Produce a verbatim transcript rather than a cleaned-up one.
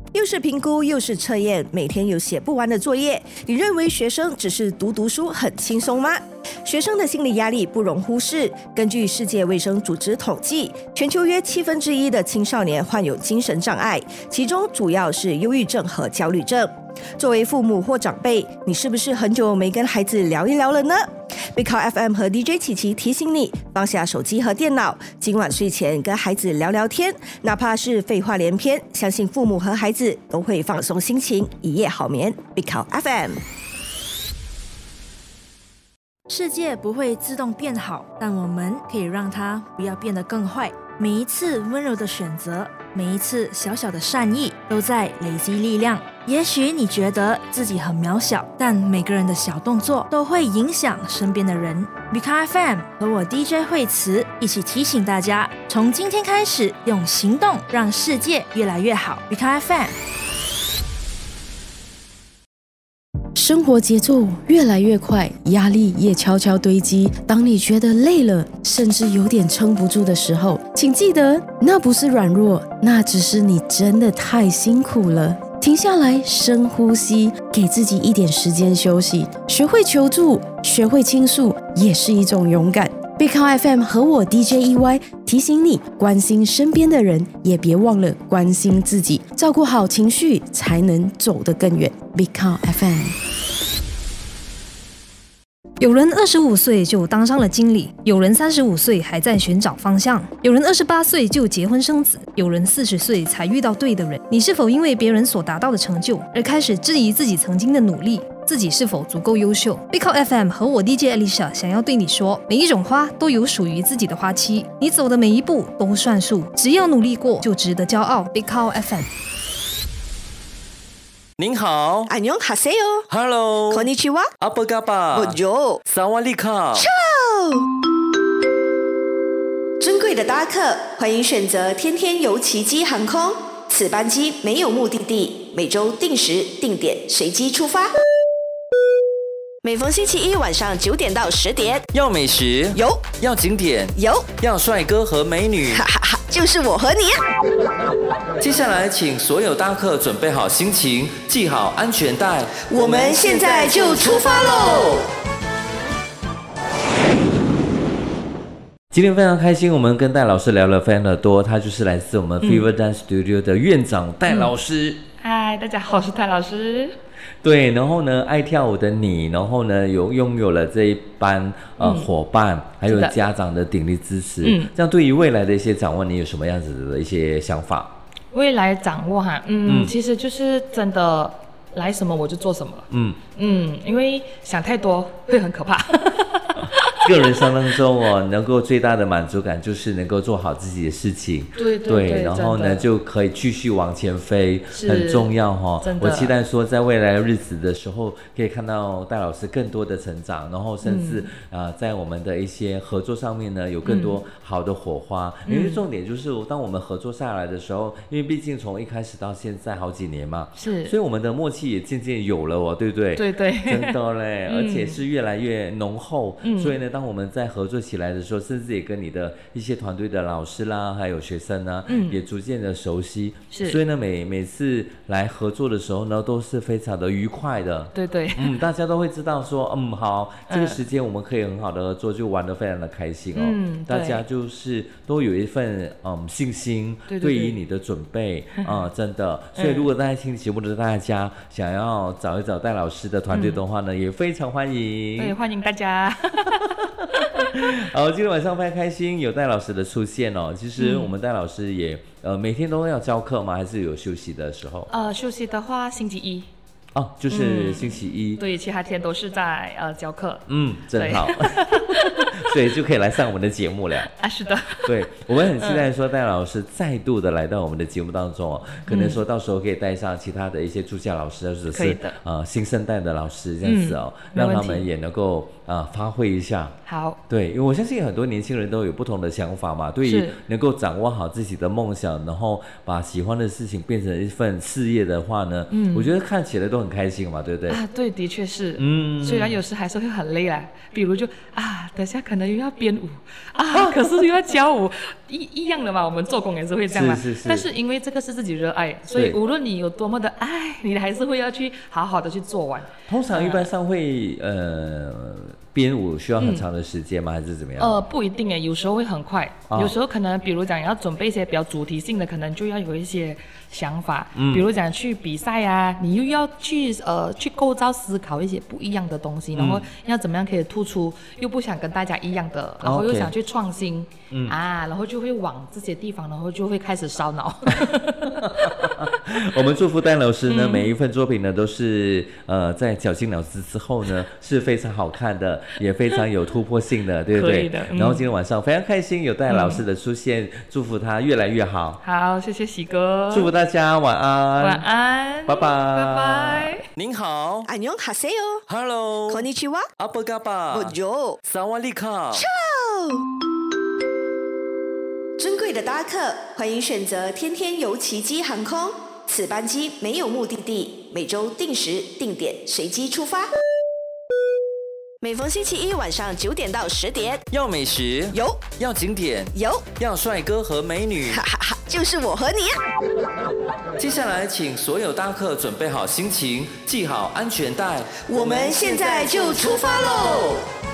又是评估又是测验，每天有写不完的作业，你认为学生只是读读书很轻松吗？学生的心理压力不容忽视。根据世界卫生组织统计，全球约七分之一的青少年患有精神障碍，其中主要是忧郁症和焦虑症。作为父母或长辈，你是不是很久没跟孩子聊一聊了呢？ Big Car F M 和 D J 琪琪提醒你，放下手机和电脑，今晚睡前跟孩子聊聊天，哪怕是废话连篇，相信父母和孩子都会放松心情，一夜好眠。Big Car F M。 世界不会自动变好，但我们可以让它不要变得更坏。每一次温柔的选择，每一次小小的善意，都在累积力量。也许你觉得自己很渺小，但每个人的小动作都会影响身边的人。Big Car F M 和我 D J 惠慈一起提醒大家，从今天开始，用行动让世界越来越好。Big Car F M。 生活节奏越来越快，压力也悄悄堆积。当你觉得累了，甚至有点撑不住的时候，请记得，那不是软弱，那只是你真的太辛苦了。停下来，深呼吸，给自己一点时间休息。学会求助，学会倾诉，也是一种勇敢。Big Car F M 和我 D J E Y 提醒你，关心身边的人，也别忘了关心自己，照顾好情绪，才能走得更远。Big Car F M。 有人二十五岁就当上了经理，有人三十五岁还在寻找方向，有人二十八岁就结婚生子，有人四十岁才遇到对的人。你是否因为别人所达到的成就而开始质疑自己曾经的努力？自己是否足够优秀？ Big Car F M 和我 D J Alicia 想要对你说，每一种花都有属于自己的花期，你走的每一步都算数，只要努力过就值得骄傲。 Big Car F M。 您好， 安妞哈塞哟 Hello， こんにちは， 阿布嘎巴， 我就萨瓦利卡。 尊贵的搭客，欢迎选择天天游奇迹航空。此班机没有目的地，每周定时定点随机出发。每逢星期一晚上九点到十点， 要美食有， 要景点有， 要帅哥和美女， 哈哈哈，就是我和你啊！ 接下来，请所有搭客准备好心情，系好安全带， 我们现在就出发喽！ 今天非常开心，我们跟戴老师聊了非常的多，他就是来自我们 Fever Dance Studio 的院长戴老师。 嗨、嗯，大家好，我是戴老师。 对，然后呢，爱跳舞的你，然后呢，有拥有了这一班呃、嗯、伙伴，还有家长的鼎力支持，嗯，这样对于未来的一些掌握，你有什么样子的一些想法？ 未来掌握哈，嗯，嗯其实就是真的来什么我就做什么，嗯嗯，因为想太多会很可怕。 个人生当中哦，能够最大的满足感就是能够做好自己的事情， 对对 对, 对， 然后呢就可以继续往前飞，很重要哈、哦。我期待说在未来的日子的时候，可以看到戴老师更多的成长，然后甚至、嗯呃、在我们的一些合作上面呢，有更多好的火花。嗯、因为重点就是当我们合作下来的时候，因为毕竟从一开始到现在好几年嘛， 是， 所以我们的默契也渐渐有了哦，对不对？ 对对， 真的嘞，而且是越来越浓厚。嗯、所以呢，当我们在合作起来的时候，甚至也跟你的一些团队的老师啦，还有学生呢，嗯、也逐渐的熟悉。 是， 所以呢，每每次来合作的时候呢，都是非常的愉快的。 对对， 嗯，大家都会知道说，嗯，好，这个时间我们可以很好的合作，就玩得非常的开心哦。嗯，大家就是都有一份嗯信心，对, 对, 对, 对于你的准备啊、嗯，真的。所以如果大家听节目的大家想要找一找戴老师的团队的话呢，嗯、也非常欢迎。 对，欢迎大家。 好，今天晚上非常开心有戴老师的出现哦。其实我们戴老师也、嗯、呃每天都要教课吗？还是有休息的时候？ 呃，休息的话星期一。 哦，就是星期一、 嗯、对，其他天都是在呃教课。 嗯，真好。所以就可以来上我们的节目了啊，是的。 对，我们很期待说戴老师再度的来到我们的节目当中哦，可能说到时候可以带上其他的一些助教老师，或者是呃新生代的老师这样子哦，嗯、让他们也能够啊、呃、发挥一下。 好， 对，因为我相信很多年轻人都有不同的想法嘛，对于能够掌握好自己的梦想，然后把喜欢的事情变成一份事业的话呢，嗯，我觉得看起来都很开心嘛，对不对？ 啊，对，的确是，嗯，虽然有时还是会很累啦，比如就啊等下可能又要编舞啊，可是又要教舞，一一样的嘛，我们做工也是会这样嘛。 是是是。 但是因为这个是自己热爱，所以无论你有多么的爱，你还是会要去好好的去做完。 通常一般上会、呃编舞需要很长的时间吗？嗯、还是怎么样？ 呃，不一定诶，有时候会很快，哦、有时候可能比如讲要准备一些比较主题性的，可能就要有一些想法，嗯、比如讲去比赛啊，你又要去呃去构造思考一些不一样的东西，嗯、然后要怎么样可以突出，又不想跟大家一样的，然后又想去创新，嗯、啊，然后就会往这些地方，然后就会开始烧脑。 我们祝福戴老师呢，嗯、每一份作品呢都是呃在绞尽脑汁之后呢是非常好看的，也非常有突破性的，对不对？可以的。嗯、然后今天晚上非常开心有戴老师的出现，嗯、祝福他越来越好。 好，谢谢喜哥。 祝福大家晚安。 晚安。 拜拜。 拜拜。 您好。 안녕하세요。 Hello。 konnichiwa。 apa kabar。 Bonjour。 Sawadika。 尊贵的搭客，欢迎选择天天游奇迹航空。此班机没有目的地，每周定时定点随机出发。每逢星期一晚上九点到十点， 要美食有， 要景点有， 要帅哥和美女， 哈哈哈，就是我和你啊！ 接下来，请所有搭客准备好心情，系好安全带， 我们现在就出发喽！